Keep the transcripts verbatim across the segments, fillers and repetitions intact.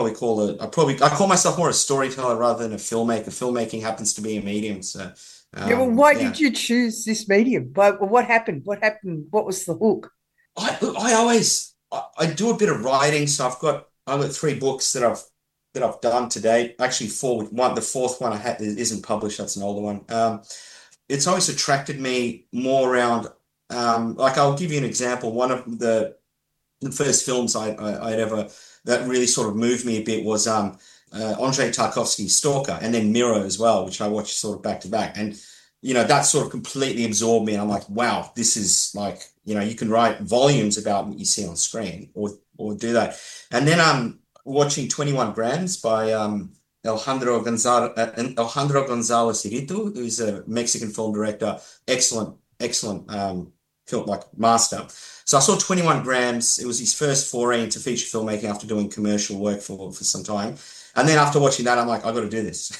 probably call it, I probably, I call myself more a storyteller rather than a filmmaker. Filmmaking happens to be a medium. So, Yeah, well, um, why yeah. did you choose this medium? But what happened? What happened? What was the hook? I, I always, I, I do a bit of writing. So I've got, I've got three books that I've, that I've done to date. Actually, four, one, the fourth one I had isn't published. That's an older one. Um, it's always attracted me more around, um, like I'll give you an example. One of the, the first films I, I, I'd ever that really sort of moved me a bit was um, uh, Andrei Tarkovsky's Stalker, and then Mirror as well, which I watched sort of back to back. And you know that sort of completely absorbed me. And I'm like, wow, this is like you know you can write volumes about what you see on screen, or or do that. And then I'm watching twenty-one Grams by um, Alejandro Gonzalez, uh, Alejandro Gonzalez Iñárritu, who's a Mexican film director. Excellent, excellent um, film, like master. So I saw twenty-one Grams. It was his first foray into feature filmmaking after doing commercial work for, for some time. And then after watching that, I'm like, I've got to do this.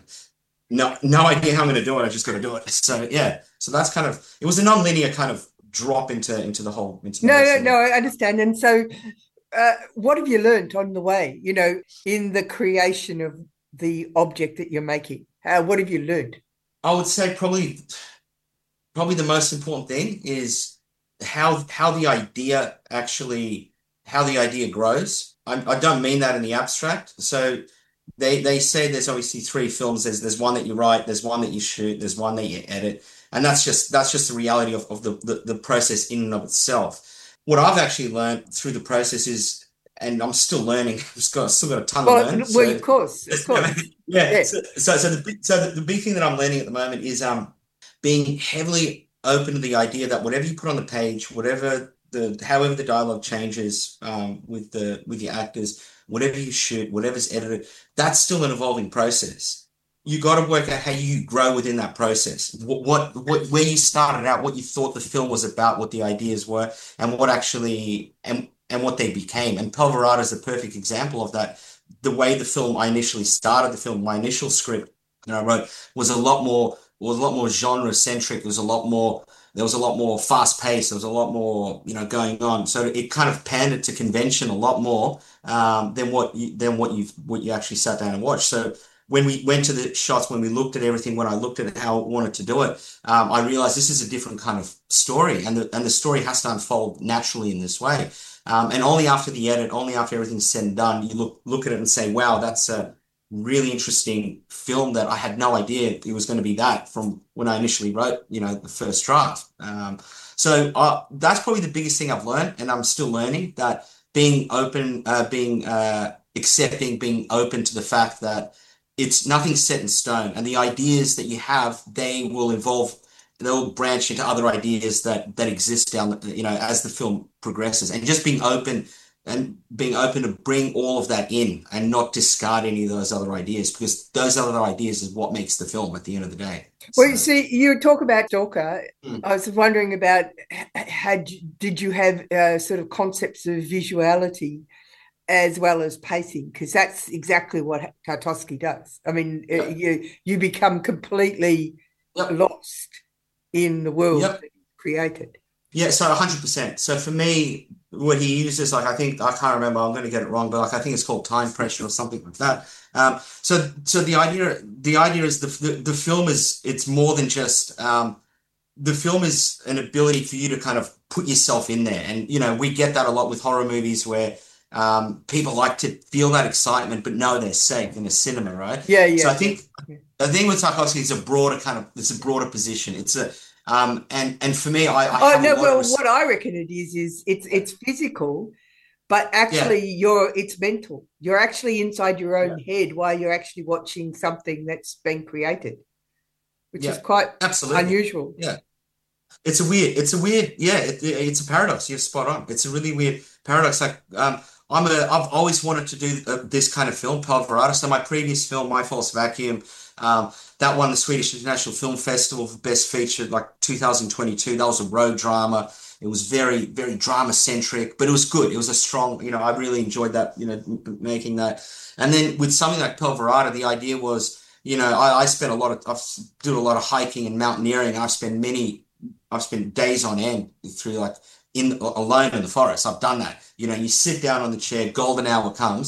No, no idea how I'm going to do it. I just got to do it. So yeah, so that's kind of it was a non-linear kind of drop into into the whole into the No, whole no, no, thing. I understand. And so, uh, what have you learned on the way, you know, in the creation of the object that you're making? Uh, what have you learned? I would say probably probably the most important thing is how how the idea actually how the idea grows. I, I don't mean that in the abstract. So they they say there's obviously three films. There's there's one that you write, there's one that you shoot, there's one that you edit, and that's just that's just the reality of, of the, the the process in and of itself. What I've actually learned through the process is, and I'm still learning. I've got still got a ton to Well, learn. well, So of course, of course. yeah, Yeah. so so, so the big- so the, the big thing that I'm learning at the moment is um being heavily open to the idea that whatever you put on the page, whatever the however the dialogue changes um, with the with your actors, whatever you shoot, whatever's edited, that's still an evolving process. You got to work out how you grow within that process. What, what what where you started out, what you thought the film was about, what the ideas were, and what actually and and what they became. And Pelverada is a perfect example of that. The way the film I initially started the film, my initial script that I wrote was a lot more was a lot more genre centric. There was a lot more there was a lot more fast pace. There was a lot more you know going on. So it kind of pandered to convention a lot more um, than what you, than what you what you actually sat down and watched. So when we went to the shots, when we looked at everything, when I looked at how I wanted to do it, um, I realized this is a different kind of story, and the and the story has to unfold naturally in this way. Um, and only after the edit, only after everything's said and done, you look look at it and say, "Wow, that's a really interesting film that I had no idea it was going to be that from when I initially wrote, you know, the first draft." Um, so uh, that's probably the biggest thing I've learned, and I'm still learning that being open, uh, being uh, accepting, being open to the fact that it's nothing set in stone, and the ideas that you have, they will evolve. They'll branch into other ideas that that exist down, the, you know, as the film progresses, and just being open and being open to bring all of that in and not discard any of those other ideas because those other ideas is what makes the film at the end of the day. Well, you So, see, you talk about Stalker. mm, I was wondering about had did you have uh, sort of concepts of visuality as well as pacing? Because that's exactly what Tartovsky does. I mean, uh, yep, you you become completely yep, lost in the world yep. that he's created. Yeah, so one hundred percent. So for me, what he uses, like I think I can't remember, I'm going to get it wrong, but like I think it's called time pressure or something like that. Um, so so the idea the idea is the, the the film is it's more than just um the film is an ability for you to kind of put yourself in there. And, you know, we get that a lot with horror movies where um, people like to feel that excitement, but know they're safe in a cinema, right? Yeah, So yeah, I yeah. think the thing with Tarkovsky is a broader kind of, it's a broader position. It's a, um, and, and for me, I, I Oh have a no, lot of well, what respect. I reckon it is is it's it's physical, but Yeah. actually you're it's mental. You're actually inside your Yeah. own head while you're actually watching something that's been created, which is Yeah. quite Absolutely. unusual. Yeah. It's a weird, it's a weird, yeah, it, it's a paradox. You're spot on. It's a really weird paradox. Like, um, I'm a, I've always wanted to do uh, this kind of film, Pulverada. So my previous film, My False Vacuum, um, that won the Swedish International Film Festival for Best Featured, like two thousand twenty-two. That was a road drama. It was very, very drama centric, but it was good. It was a strong, you know, I really enjoyed that, you know, m- making that. And then with something like Pulverada, the idea was, you know, I, I spent a lot of, I've do a lot of hiking and mountaineering. I've spent many I've spent days on end through like in alone in the forest. I've done that. You know, you sit down on the chair, golden hour comes,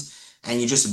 and you just